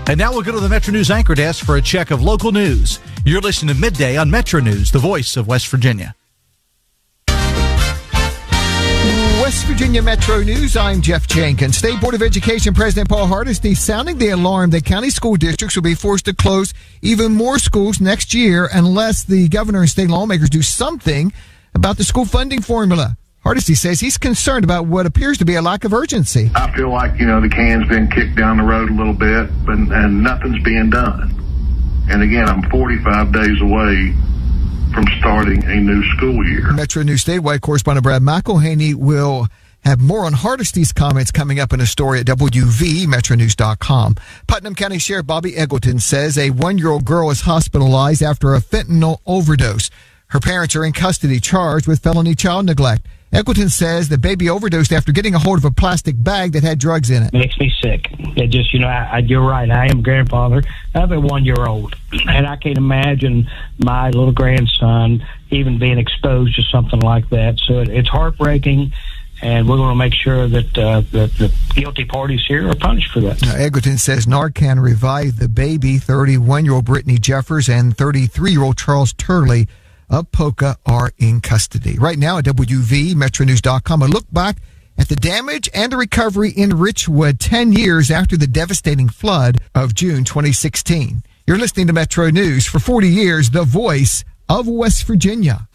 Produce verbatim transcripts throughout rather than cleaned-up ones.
And now we'll go to the Metro News Anchor Desk for a check of local news. You're listening to Midday on Metro News, the voice of West Virginia. West Virginia Metro News, I'm Jeff Jenkins. State Board of Education President Paul Hardesty sounding the alarm that county school districts will be forced to close even more schools next year unless the governor and state lawmakers do something about the school funding formula. Hardesty says he's concerned about what appears to be a lack of urgency. I feel like, you know, the can's been kicked down the road a little bit, but, and nothing's being done. And again, I'm forty-five days away from starting a new school year. Metro News statewide correspondent Brad McElhaney will have more on Hardesty's comments coming up in a story at W V metro news dot com. Putnam County Sheriff Bobby Eggleton says a one-year-old girl is hospitalized after a fentanyl overdose. Her parents are in custody charged with felony child neglect. Eggleton says the baby overdosed after getting a hold of a plastic bag that had drugs in it. It makes me sick. It just, you know, I, I, you're right. I am a grandfather of a one-year-old, and I can't imagine my little grandson even being exposed to something like that. So it, it's heartbreaking, and we're going to make sure that uh, the, the guilty parties here are punished for that. Now, Eggleton says Narcan revived the baby. thirty-one-year-old Brittany Jeffers and thirty-three-year-old Charles Turley of Poca are in custody. Right now at W V metro news dot com, a look back at the damage and the recovery in Richwood ten years after the devastating flood of June twenty sixteen. You're listening to Metro News. For forty years, the voice of West Virginia.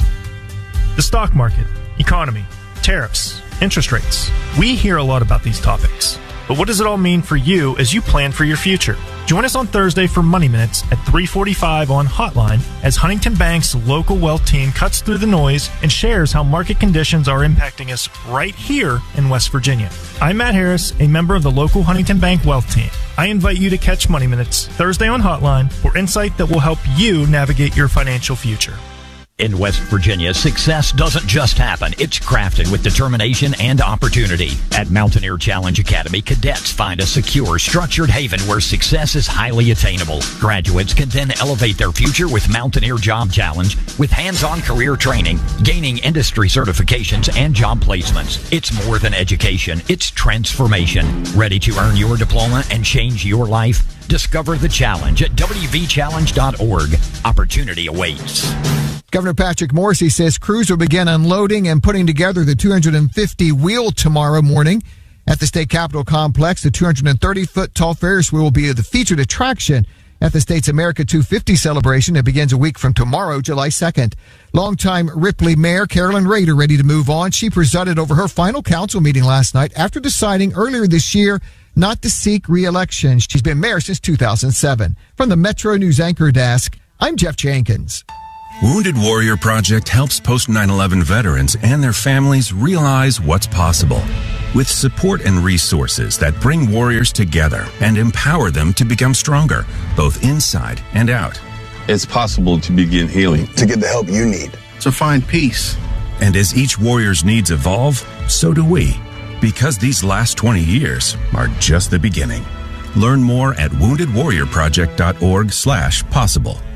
The stock market, economy, tariffs, interest rates. We hear a lot about these topics. But what does it all mean for you as you plan for your future? Join us on Thursday for Money Minutes at three forty-five on Hotline as Huntington Bank's local wealth team cuts through the noise and shares how market conditions are impacting us right here in West Virginia. I'm Matt Harris, a member of the local Huntington Bank wealth team. I invite you to catch Money Minutes Thursday on Hotline for insight that will help you navigate your financial future. In West Virginia, success doesn't just happen. It's crafted with determination and opportunity. At Mountaineer Challenge Academy, cadets find a secure, structured haven where success is highly attainable. Graduates can then elevate their future with Mountaineer Job Challenge with hands-on career training, gaining industry certifications, and job placements. It's more than education. It's transformation. Ready to earn your diploma and change your life? Discover the challenge at w v challenge dot org. Opportunity awaits. Governor Patrick Morrisey says crews will begin unloading and putting together the two hundred fifty wheel tomorrow morning at the State Capitol Complex. The two hundred thirty foot tall Ferris wheel will be the featured attraction at the state's America two fifty celebration. It begins a week from tomorrow, July second. Longtime Ripley Mayor Carolyn Rader ready to move on. She presided over her final council meeting last night after deciding earlier this year not to seek re-election. She's been mayor since two thousand seven. From the Metro News Anchor Desk, I'm Jeff Jenkins. Wounded Warrior Project helps post nine eleven veterans and their families realize what's possible. With support and resources that bring warriors together and empower them to become stronger, both inside and out. It's possible to begin healing. To get the help you need. To find peace. And as each warrior's needs evolve, so do we. Because these last twenty years are just the beginning. Learn more at wounded warrior project dot org slash possible.